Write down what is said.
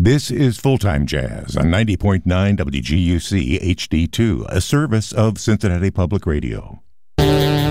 This is Full-Time Jazz on 90.9 WGUC HD2, a service of Cincinnati Public Radio.